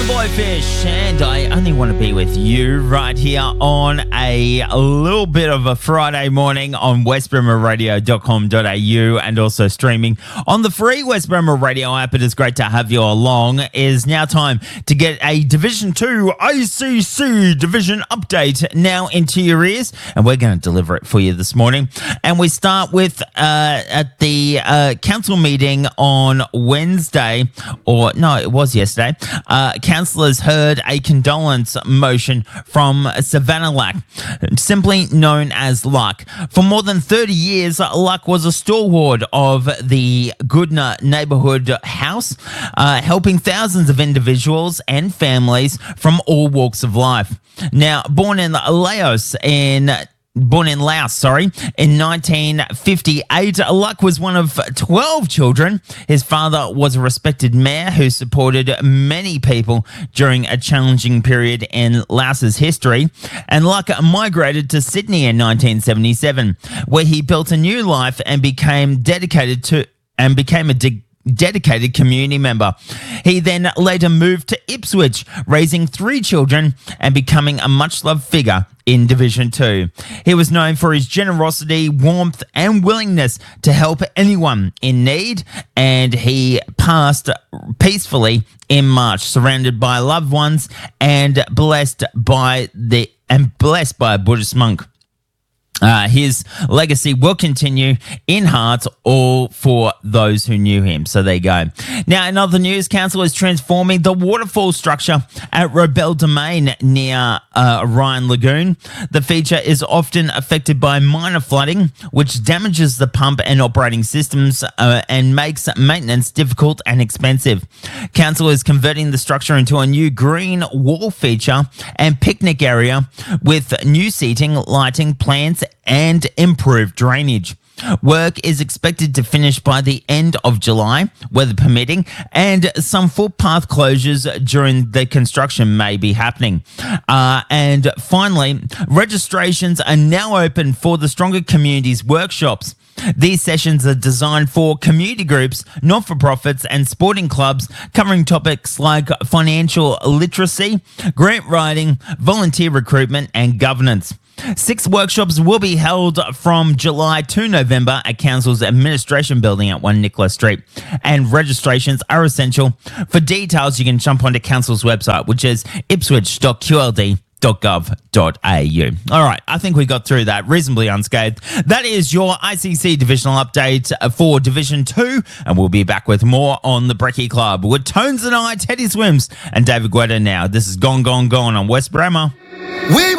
Boy Fish, and I only want to be with you right here on a little bit of a Friday morning on westbramaradio.com.au and also streaming on the free West Bramar Radio app. It is great to have you along. It is now time to get a Division 2 ACC Division update now into your ears, and we're going to deliver it for you this morning. And we start with at the council meeting on Wednesday, or no, it was yesterday. Councillors heard a condolence motion from Savannah Luck, simply known as Luck. For more than 30 years, Luck was a stalwart of the Goodna neighbourhood house, helping thousands of individuals and families from all walks of life. Now, born in Laos in 1958, Luck was one of 12 children. His father was a respected mayor who supported many people during a challenging period in Laos's history. And Luck migrated to Sydney in 1977, where he built a new life and became a dedicated community member. He then later moved to Ipswich, raising 3 children and becoming a much-loved figure in Division 2. He was known for his generosity, warmth, and willingness to help anyone in need, and he passed peacefully in March, surrounded by loved ones and blessed by a Buddhist monk. His legacy will continue in hearts, all for those who knew him. So there you go. Now, in other news, council is transforming the waterfall structure at Robel Domain near Ryan Lagoon. The feature is often affected by minor flooding, which damages the pump and operating systems and makes maintenance difficult and expensive. Council is converting the structure into a new green wall feature and picnic area with new seating, lighting, plants, and improved drainage. Work is expected to finish by the end of July, weather permitting, and some footpath closures during the construction may be happening. And finally, registrations are now open for the Stronger Communities workshops. These sessions are designed for community groups, not-for-profits and sporting clubs, covering topics like financial literacy, grant writing, volunteer recruitment and governance. 6 workshops will be held from July to November at Council's Administration Building at 1 Nicholas Street, and registrations are essential. For details, you can jump onto Council's website, which is ipswich.qld.gov.au. All right, I think we got through that reasonably unscathed. That is your ICC divisional update for Division 2, and we'll be back with more on the Brekkie Club with Tones and I, Teddy Swims, and David Guetta now. This is Gone, Gone, Gone on West Bramar.